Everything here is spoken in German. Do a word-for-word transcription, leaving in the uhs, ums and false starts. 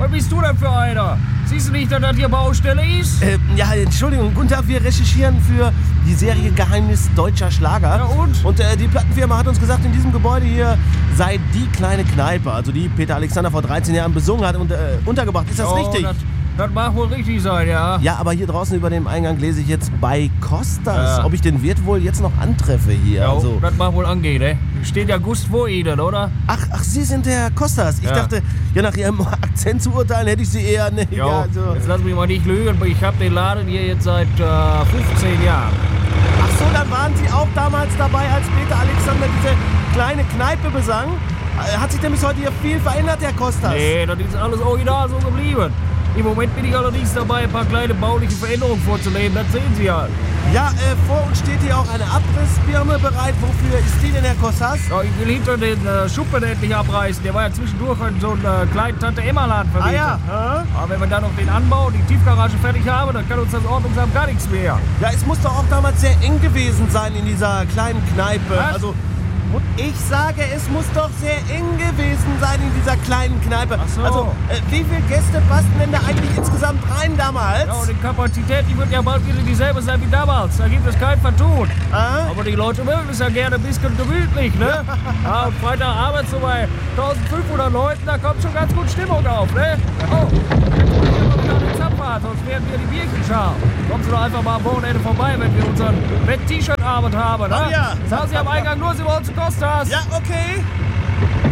Was bist du denn für einer? Siehst du nicht, dass das hier Baustelle ist? Äh, ja, Entschuldigung, guten Tag, wir recherchieren für die Serie Geheimnis deutscher Schlager. Ja, und? Und äh, die Plattenfirma hat uns gesagt, in diesem Gebäude hier sei die kleine Kneipe, also die Peter Alexander vor dreizehn Jahren besungen hat und äh, untergebracht. Ist das oh, richtig? Das, das mag wohl richtig sein, ja. Ja, aber hier draußen über dem Eingang lese ich jetzt bei Costas, Ja. ob ich den Wirt wohl jetzt noch antreffe hier. Ja, Also, das mag wohl angehen, ne? Steht ja Gust vor Ihnen, oder? ach, ach, Sie sind der Costas. Ich Ja. dachte, ja, nach Ihrem Akzent zu urteilen, hätte ich Sie eher... Ne, Jo, ja, so. jetzt lass mich mal nicht lügen, ich hab den Laden hier jetzt seit äh, fünfzehn Jahren. Ach so, dann waren Sie auch damals dabei, als Peter Alexander diese kleine Kneipe besang? Äh, Hat sich denn bis heute hier viel verändert, Herr Costas? Nee, das ist alles original so geblieben. Im Moment bin ich allerdings dabei, ein paar kleine bauliche Veränderungen vorzunehmen, das sehen Sie ja. Ja, äh, vor uns steht hier auch eine Abrissbirne bereit. Wofür ist die denn, Herr Costas? Ja, ich will hinter den äh, Schuppen endlich abreißen. Der war ja zwischendurch in so einen äh, kleinen Tante-Emma-Laden Ah vermietet. ja. Hä? Aber wenn wir dann noch den Anbau und die Tiefgarage fertig haben, dann kann uns das Ordnungsamt gar nichts mehr. Ja, es muss doch auch damals sehr eng gewesen sein in dieser kleinen Kneipe. Was? Also, und ich sage, es muss doch sehr eng gewesen sein in dieser kleinen Kneipe. Ach so. Also, äh, wie viele Gäste passten denn da eigentlich insgesamt rein damals? Ja, und die Kapazität, die wird ja bald wieder dieselbe sein wie damals. Da gibt es kein Vertun. Ah? Aber die Leute mögen es ja gerne ein bisschen gemütlich, ne? Ja, und Freitagabend so bei eintausendfünfhundert Leuten, da kommt schon ganz gut Stimmung auf, ne? Oh, jetzt muss ich aber wieder eine Zapfahrt, sonst werden wir die Bierchen scharf. Kommen Sie doch einfach mal am Wochenende vorbei, wenn wir unseren Wett-T-Shirt-Abend haben, ne? Oh ja. Sagen Sie am Eingang nur, Sie wollen zu Costas. Ja, okay.